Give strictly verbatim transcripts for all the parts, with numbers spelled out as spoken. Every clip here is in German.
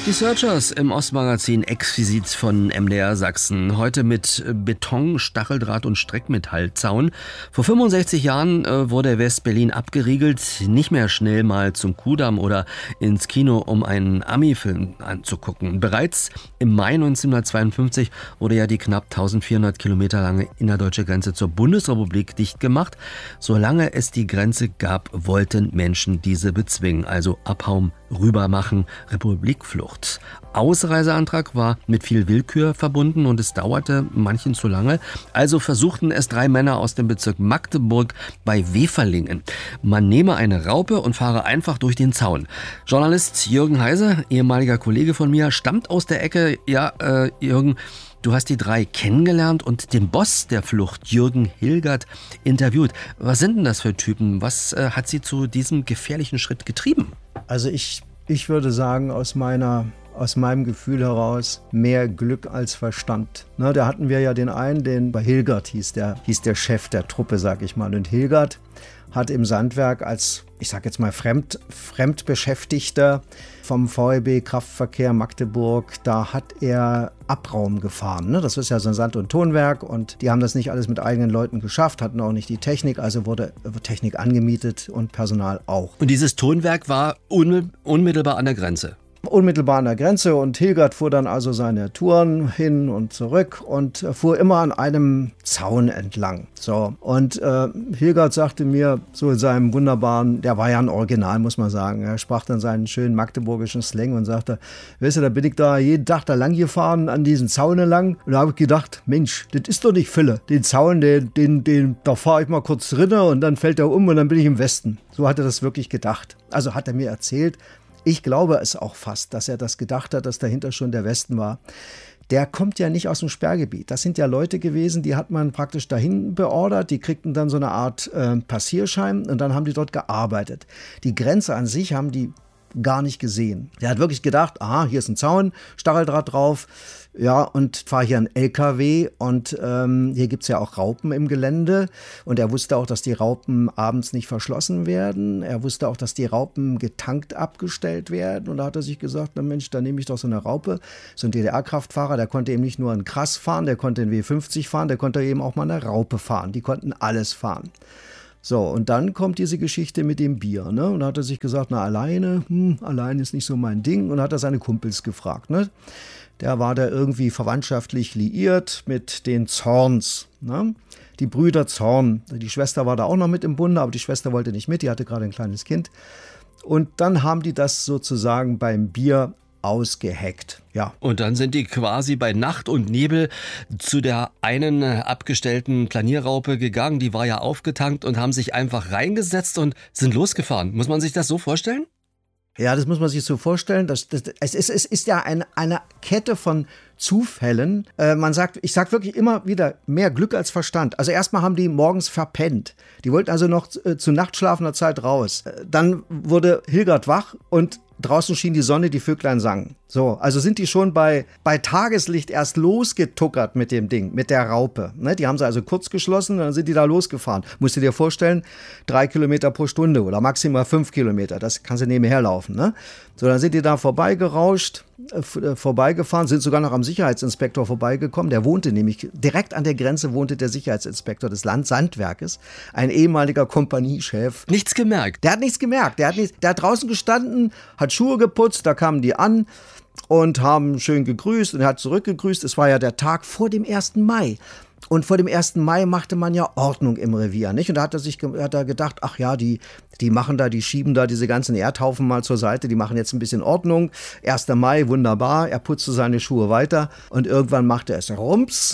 Die Searchers im Ostmagazin exquisit von M D R Sachsen. Heute mit Beton, Stacheldraht und Streckmetallzaun. Vor fünfundsechzig Jahren äh, wurde West-Berlin abgeriegelt. Nicht mehr schnell mal zum Kudamm oder ins Kino, um einen Ami-Film anzugucken. Bereits im Mai neunzehnhundertzweiundfünfzig wurde ja die knapp eintausendvierhundert Kilometer lange innerdeutsche Grenze zur Bundesrepublik dicht gemacht. Solange es die Grenze gab, wollten Menschen diese bezwingen. Also abhauen, rübermachen, Republikflucht. Ausreiseantrag war mit viel Willkür verbunden und es dauerte manchen zu lange. Also versuchten es drei Männer aus dem Bezirk Magdeburg bei Weferlingen. Man nehme eine Raupe und fahre einfach durch den Zaun. Journalist Jürgen Heise, ehemaliger Kollege von mir, stammt aus der Ecke. Ja, äh, Jürgen, du hast die drei kennengelernt und den Boss der Flucht, Jürgen Hilgert, interviewt. Was sind denn das für Typen? Was äh, hat sie zu diesem gefährlichen Schritt getrieben? Also ich, ich würde sagen, aus meiner, aus meinem Gefühl heraus, mehr Glück als Verstand. Na, da hatten wir ja den einen, den bei Hilgert hieß der, hieß der Chef der Truppe, sag ich mal. Und Hilgert hat im Sandwerk als, ich sag jetzt mal, Fremd, Fremdbeschäftigter vom V E B Kraftverkehr Magdeburg, da hat er Abraum gefahren. Ne? Das ist ja so ein Sand- und Tonwerk und die haben das nicht alles mit eigenen Leuten geschafft, hatten auch nicht die Technik, also wurde Technik angemietet und Personal auch. Und dieses Tonwerk war unmittelbar an der Grenze? Unmittelbar an der Grenze und Hilgert fuhr dann also seine Touren hin und zurück und fuhr immer an einem Zaun entlang. So, und äh, Hilgert sagte mir so in seinem wunderbaren, der war ja ein Original, muss man sagen, er sprach dann seinen schönen magdeburgischen Slang und sagte, weißt du, da bin ich da jeden Tag da lang gefahren an diesen Zaun lang und da habe ich gedacht, Mensch, das ist doch nicht Fülle. Den Zaun, den, den, den, da fahre ich mal kurz drinne und dann fällt er um und dann bin ich im Westen. So hat er das wirklich gedacht. Also hat er mir erzählt. Ich glaube es auch fast, dass er das gedacht hat, dass dahinter schon der Westen war. Der kommt ja nicht aus dem Sperrgebiet. Das sind ja Leute gewesen, die hat man praktisch dahin beordert. Die kriegten dann so eine Art äh, Passierschein und dann haben die dort gearbeitet. Die Grenze an sich haben die gar nicht gesehen. Der hat wirklich gedacht, aha, hier ist ein Zaun, Stacheldraht drauf, ja, und fahre hier einen L K W und ähm, hier gibt's ja auch Raupen im Gelände und er wusste auch, dass die Raupen abends nicht verschlossen werden. Er wusste auch, dass die Raupen getankt abgestellt werden und da hat er sich gesagt, na Mensch, dann nehme ich doch so eine Raupe. So ein D D R-Kraftfahrer, der konnte eben nicht nur einen Krass fahren, der konnte einen W fünfzig fahren, der konnte eben auch mal eine Raupe fahren. Die konnten alles fahren. So, und dann kommt diese Geschichte mit dem Bier, ne? Und da hat er sich gesagt, na alleine, hm, alleine ist nicht so mein Ding. Und dann hat er seine Kumpels gefragt, ne? Der war da irgendwie verwandtschaftlich liiert mit den Zorns, ne? Die Brüder Zorn. Die Schwester war da auch noch mit im Bunde, aber die Schwester wollte nicht mit, die hatte gerade ein kleines Kind. Und dann haben die das sozusagen beim Bier ausgeheckt, ja. Und dann sind die quasi bei Nacht und Nebel zu der einen abgestellten Planierraupe gegangen, die war ja aufgetankt und haben sich einfach reingesetzt und sind losgefahren. Muss man sich das so vorstellen? Ja, das muss man sich so vorstellen. Das, das, es, ist, es ist ja eine, eine Kette von Zufällen. Äh, man sagt, ich sage wirklich immer wieder, mehr Glück als Verstand. Also erstmal haben die morgens verpennt. Die wollten also noch äh, zu nachtschlafender Zeit raus. Äh, dann wurde Hilgert wach und draußen schien die Sonne, die Vöglein sangen. So, also sind die schon bei, bei Tageslicht erst losgetuckert mit dem Ding, mit der Raupe. Ne? Die haben sie also kurz geschlossen und dann sind die da losgefahren. Musst du dir vorstellen, drei Kilometer pro Stunde oder maximal fünf Kilometer. Das kannst du nebenher laufen. Ne? So, dann sind die da vorbeigerauscht, äh, vorbeigefahren, sind sogar noch am Sicherheitsinspektor vorbeigekommen. Der wohnte nämlich, direkt an der Grenze wohnte der Sicherheitsinspektor des Landsandwerkes, ein ehemaliger Kompaniechef. Nichts gemerkt? Der hat nichts gemerkt. Der hat, nicht, der hat draußen gestanden, hat Schuhe geputzt, da kamen die an und haben schön gegrüßt und er hat zurückgegrüßt. Es war ja der Tag vor dem ersten Mai. Und vor dem ersten Mai machte man ja Ordnung im Revier, nicht? Und da hat er sich hat er gedacht, ach ja, die, die machen da, die schieben da diese ganzen Erdhaufen mal zur Seite, die machen jetzt ein bisschen Ordnung. erster Mai, wunderbar, er putzte seine Schuhe weiter und irgendwann machte es Rums.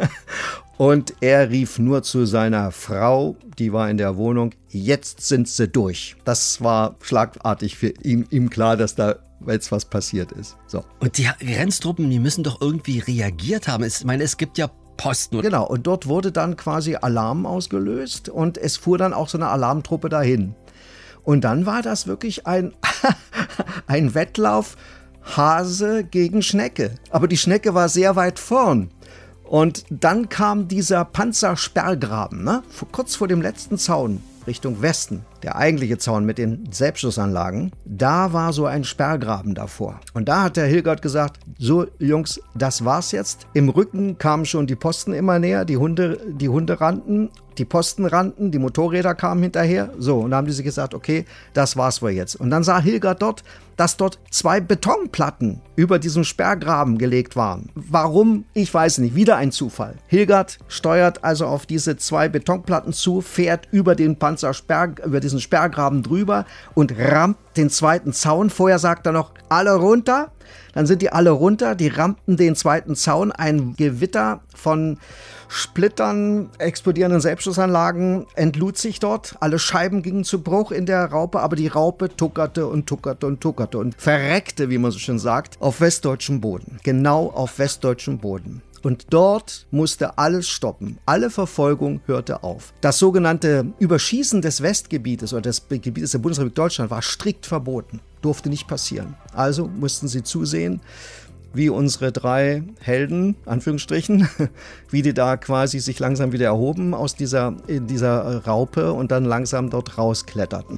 Und er rief nur zu seiner Frau, die war in der Wohnung, jetzt sind sie durch. Das war schlagartig für ihn, ihm klar, dass da jetzt was passiert ist. So. Und die Grenztruppen, die müssen doch irgendwie reagiert haben. Ich meine, es gibt ja Posten. Genau, und dort wurde dann quasi Alarm ausgelöst und es fuhr dann auch so eine Alarmtruppe dahin. Und dann war das wirklich ein, ein Wettlauf Hase gegen Schnecke. Aber die Schnecke war sehr weit vorn. Und dann kam dieser Panzersperrgraben, ne? Kurz vor dem letzten Zaun Richtung Westen. der eigentliche Zaun mit den Selbstschussanlagen, da war so ein Sperrgraben davor. Und da hat der Hilgert gesagt, so Jungs, das war's jetzt. Im Rücken kamen schon die Posten immer näher, die Hunde, die Hunde rannten, die Posten rannten, die Motorräder kamen hinterher. So, und da haben die sich gesagt, okay, das war's wohl jetzt. Und dann sah Hilgert dort, dass dort zwei Betonplatten über diesem Sperrgraben gelegt waren. Warum? Ich weiß nicht. Wieder ein Zufall. Hilgert steuert also auf diese zwei Betonplatten zu, fährt über den Panzersperr, über diesen Sperrgraben drüber und rammt den zweiten Zaun. Vorher sagt er noch, alle runter. Dann sind die alle runter, die rammten den zweiten Zaun, ein Gewitter von Splittern, explodierenden Selbstschussanlagen entlud sich dort. Alle Scheiben gingen zu Bruch in der Raupe, aber die Raupe tuckerte und tuckerte und tuckerte und verreckte, wie man so schön sagt, auf westdeutschem Boden. Genau auf westdeutschem Boden. Und dort musste alles stoppen. Alle Verfolgung hörte auf. Das sogenannte Überschießen des Westgebietes oder des Gebietes der Bundesrepublik Deutschland war strikt verboten. Durfte nicht passieren. Also mussten sie zusehen, wie unsere drei Helden, Anführungsstrichen, wie die da quasi sich langsam wieder erhoben aus dieser, dieser Raupe und dann langsam dort rauskletterten.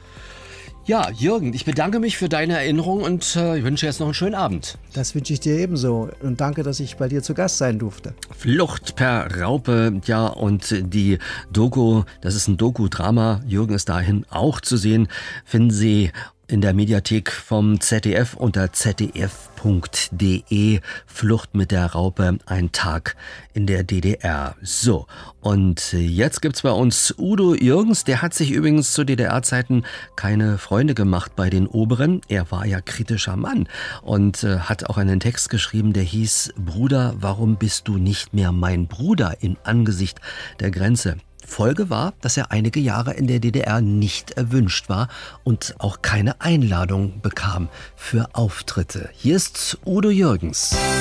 Ja, Jürgen, ich bedanke mich für deine Erinnerung und äh, ich wünsche jetzt noch einen schönen Abend. Das wünsche ich dir ebenso und danke, dass ich bei dir zu Gast sein durfte. Flucht per Raupe, ja, und die Doku, das ist ein Doku-Drama, Jürgen ist dahin auch zu sehen, finden Sie in der Mediathek vom Z D F unter z d f punkt d e. Flucht mit der Raupe, ein Tag in der D D R. So, und jetzt gibt's bei uns Udo Jürgens. Der hat sich übrigens zu D D R-Zeiten keine Freunde gemacht bei den Oberen. Er war ja kritischer Mann und äh, hat auch einen Text geschrieben, der hieß Bruder, warum bist du nicht mehr mein Bruder in Angesicht der Grenze? Folge war, dass er einige Jahre in der D D R nicht erwünscht war und auch keine Einladung bekam für Auftritte. Hier ist Udo Jürgens.